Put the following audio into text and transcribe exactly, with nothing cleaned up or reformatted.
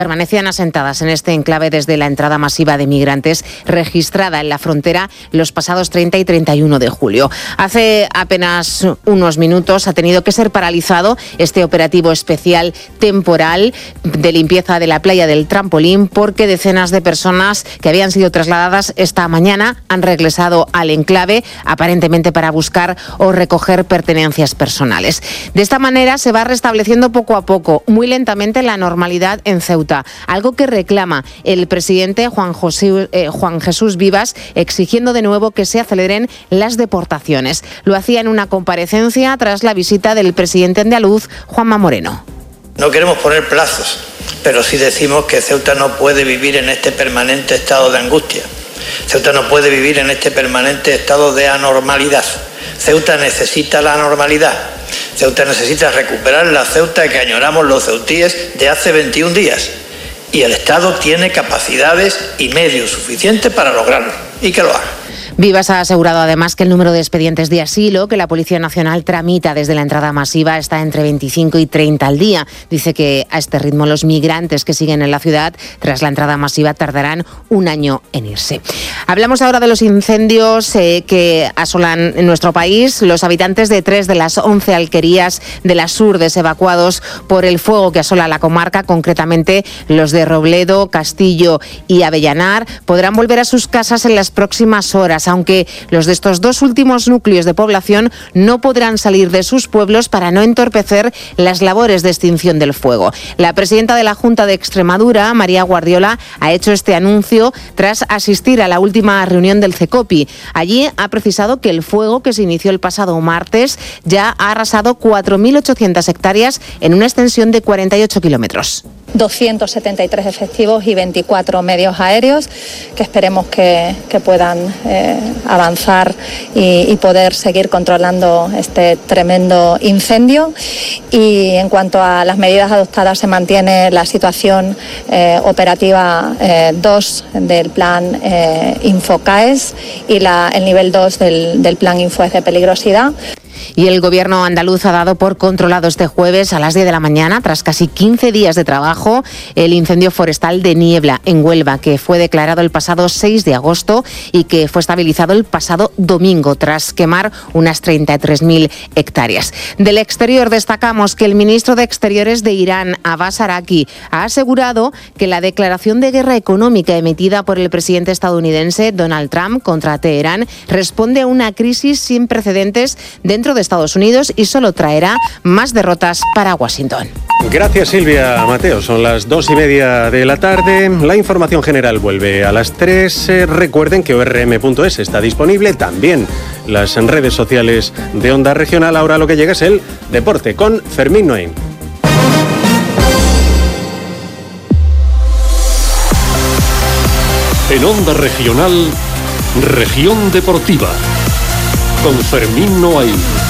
permanecían asentadas en este enclave desde la entrada masiva de migrantes registrada en la frontera los pasados treinta y treinta y uno de julio. Hace apenas unos minutos ha tenido que ser paralizado este operativo especial temporal de limpieza de la playa del Trampolín porque decenas de personas que habían sido trasladadas esta mañana han regresado al enclave, aparentemente para buscar o recoger pertenencias personales. De esta manera se va restableciendo poco a poco, muy lentamente, la normalidad en Ceuta. Algo que reclama el presidente Juan, José, eh, Juan Jesús Vivas, exigiendo de nuevo que se aceleren las deportaciones. Lo hacía en una comparecencia tras la visita del presidente andaluz, Juanma Moreno. No queremos poner plazos, pero sí decimos que Ceuta no puede vivir en este permanente estado de angustia. Ceuta no puede vivir en este permanente estado de anormalidad. Ceuta necesita la normalidad. Ceuta necesita recuperar la Ceuta que añoramos los ceutíes de hace veintiún días. Y el Estado tiene capacidades y medios suficientes para lograrlo. Y que lo haga. Vivas ha asegurado además que el número de expedientes de asilo que la Policía Nacional tramita desde la entrada masiva está entre veinticinco y treinta al día. Dice que a este ritmo los migrantes que siguen en la ciudad tras la entrada masiva tardarán un año en irse. Hablamos ahora de los incendios eh, que asolan nuestro país. Los habitantes de tres de las once alquerías de las Surdes evacuados por el fuego que asola la comarca, concretamente los de Robledo, Castillo y Avellanar, podrán volver a sus casas en las próximas horas, aunque los de estos dos últimos núcleos de población no podrán salir de sus pueblos para no entorpecer las labores de extinción del fuego. La presidenta de la Junta de Extremadura, María Guardiola, ha hecho este anuncio tras asistir a la última reunión del CECOPI. Allí ha precisado que el fuego, que se inició el pasado martes, ya ha arrasado cuatro mil ochocientas hectáreas en una extensión de cuarenta y ocho kilómetros. doscientos setenta y tres efectivos y veinticuatro medios aéreos que esperemos que, que puedan eh, avanzar y, y poder seguir controlando este tremendo incendio. Y en cuanto a las medidas adoptadas, se mantiene la situación eh, operativa eh, dos del plan eh, Infocaes y la, el nivel dos del, del plan Infoes de peligrosidad. Y el gobierno andaluz ha dado por controlado este jueves a las diez de la mañana, tras casi quince días de trabajo, el incendio forestal de Niebla, en Huelva, que fue declarado el pasado seis de agosto y que fue estabilizado el pasado domingo, tras quemar unas treinta y tres mil hectáreas. Del exterior destacamos que el ministro de Exteriores de Irán, Abbas Araqui, ha asegurado que la declaración de guerra económica emitida por el presidente estadounidense Donald Trump contra Teherán responde a una crisis sin precedentes dentro de Estados Unidos y solo traerá más derrotas para Washington. Gracias, Silvia Mateo. Son las dos y media de la tarde. La información general vuelve a las tres. Eh, recuerden que O R M punto es está disponible también las redes sociales de Onda Regional. Ahora lo que llega es el deporte con Fermín Noín. En Onda Regional, Región Deportiva, con Fermín Noín.